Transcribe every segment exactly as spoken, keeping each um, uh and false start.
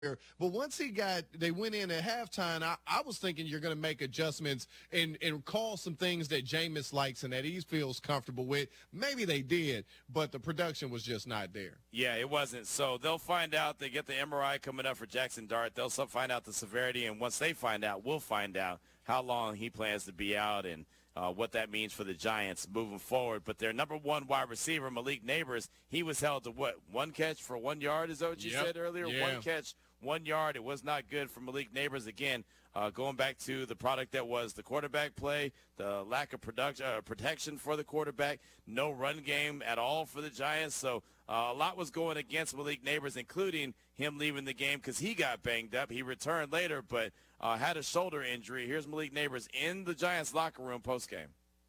But once he got, they went in at halftime, I, I was thinking you're going to make adjustments and, and call some things that Jameis likes and that he feels comfortable with. Maybe they did, but the production was just not there. Yeah, it wasn't. So they'll find out. They get the M R I coming up for Jackson Dart. They'll find out the severity, and once they find out, we'll find out how long he plans to be out and uh, what that means for the Giants moving forward. But their number one wide receiver, Malik Neighbors, he was held to what, one catch for one yard, is that what you Yep. said earlier? Yeah. One catch, one yard. It was not good for Malik Neighbors. Again, uh, going back to the product that was the quarterback play, the lack of production, uh, protection for the quarterback, no run game at all for the Giants. So uh, a lot was going against Malik Neighbors, including him leaving the game because he got banged up. He returned later, but uh, had a shoulder injury. Here's Malik Neighbors in the Giants locker room postgame.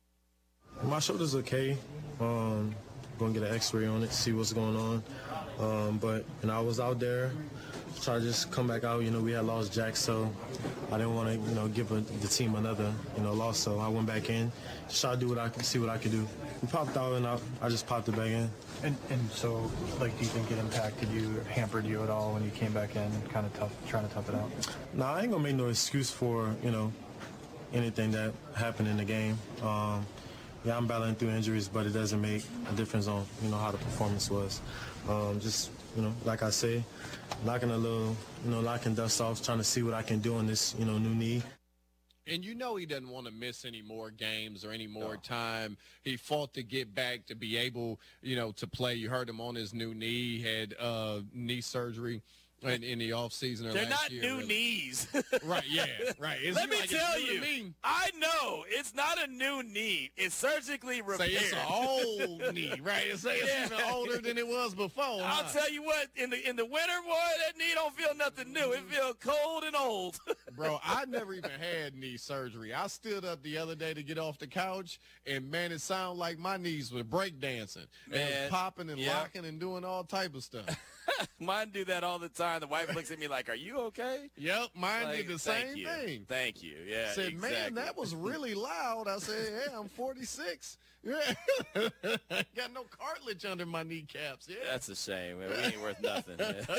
My shoulder's okay. Um, going to get an x-ray on it, see what's going on. Um, but, you know, I was out there, try to just come back out. You know, we had lost Jack, so I didn't want to, you know, give a, the team another, you know, loss. So I went back in, just try to do what I could, see what I could do. We popped out, and I, I just popped it back in. And and so, like, do you think it impacted you, or hampered you at all when you came back in, kind of tough, trying to tough it out? Nah, I ain't gonna make no excuse for, you know, anything that happened in the game. Um, yeah, I'm battling through injuries, but it doesn't make a difference on, you know, how the performance was. Um, just, you know, like I say, knocking a little, you know, knocking dust off, trying to see what I can do on this, you know, new knee. And you know he doesn't want to miss any more games or any more no. time. He fought to get back to be able, you know, to play. You heard him on his new knee. He had uh, knee surgery in, in the offseason or They're last not year, new really. knees. Right, yeah, right. It's Let me like tell you, I know it's not a new knee. It's surgically repaired. Say it's an old knee, right? It's, it's yeah. even older than it was before. I'll huh? tell you what, in the in the winter, boy, that knee don't feel nothing new. It feels cold and old. Bro, I never even had knee surgery. I stood up the other day to get off the couch, and, man, it sounded like my knees were breakdancing. Man, it was popping and yep. locking and doing all type of stuff. Mine do that all the time. The wife looks at me like, are you okay? Yep, mine like, did the same you. thing. Thank you. Yeah, said, exactly. man, that was really loud. I said, yeah, I'm forty-six. Yeah. Got no cartilage under my kneecaps. Yeah. That's a shame. Man. We ain't worth nothing.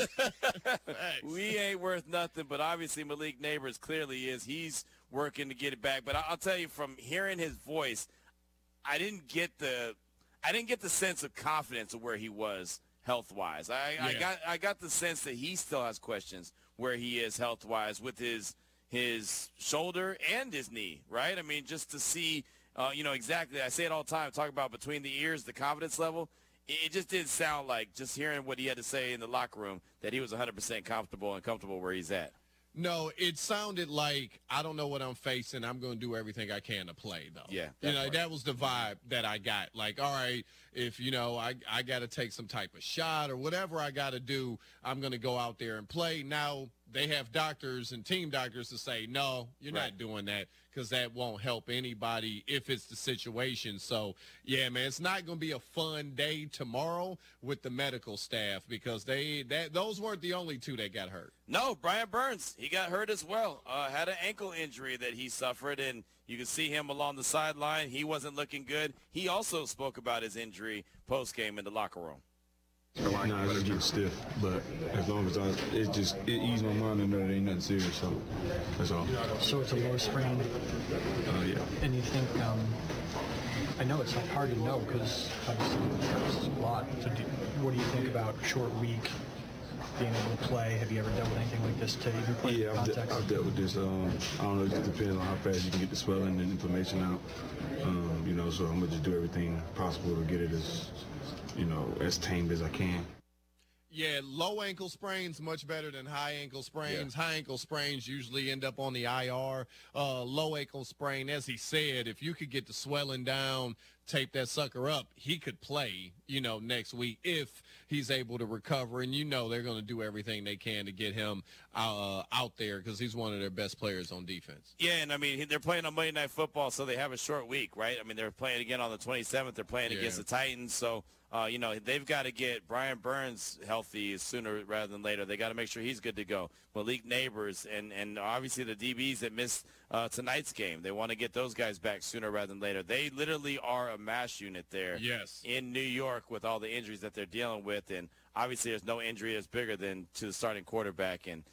We ain't worth nothing, but obviously Malik Neighbors clearly is. He's working to get it back. But I'll tell you, from hearing his voice, I didn't get the I didn't get the sense of confidence of where he was health-wise. I, yeah. I got I got the sense that he still has questions where he is health-wise with his his shoulder and his knee, right? I mean, just to see, uh, you know, exactly. I say it all the time, talk about between the ears, the confidence level. It, it just didn't sound like, just hearing what he had to say in the locker room, that he was one hundred percent comfortable and comfortable where he's at. No, it sounded like, I don't know what I'm facing. I'm going to do everything I can to play, though. Yeah. You know, that was the vibe that I got. Like, all right, if, you know, I, I got to take some type of shot or whatever I got to do, I'm going to go out there and play. Now, they have doctors and team doctors to say, no, you're right. not doing that, because that won't help anybody if it's the situation. So, yeah, man, it's not going to be a fun day tomorrow with the medical staff, because they that those weren't the only two that got hurt. No, Brian Burns, he got hurt as well. Uh, had an ankle injury that he suffered, and you can see him along the sideline. He wasn't looking good. He also spoke about his injury post-game in the locker room. Nah, I was getting stiff, but as long as I, it just, it eased my mind to know that ain't nothing serious, so that's all. So it's a low sprain? Uh, yeah. And you think, um, I know it's like hard to know because obviously it's a lot. So do, what do you think about short week, being able to play? Have you ever dealt with anything like this to even play Yeah, I've, de- I've dealt with this. Um, I don't know, it just depends on how fast you can get the swelling and inflammation out. Um, you know, so I'm going to just do everything possible to get it as, you know, as tamed as I can. Yeah, low ankle sprains much better than high ankle sprains. Yeah. High ankle sprains usually end up on the I R. Uh, low ankle sprain, as he said, if you could get the swelling down, tape that sucker up, he could play, you know, next week if he's able to recover. And you know they're going to do everything they can to get him uh, out there, because he's one of their best players on defense. Yeah, and I mean, they're playing on Monday Night Football, so they have a short week, right? I mean, they're playing again on the twenty-seventh. They're playing yeah. against the Titans, so Uh, you know, they've got to get Brian Burns healthy sooner rather than later. They got to make sure he's good to go. Malik Neighbors and, and obviously the D Bs that missed uh, tonight's game. They want to get those guys back sooner rather than later. They literally are a mash unit there yes. in New York with all the injuries that they're dealing with. And obviously there's no injury that's bigger than to the starting quarterback, and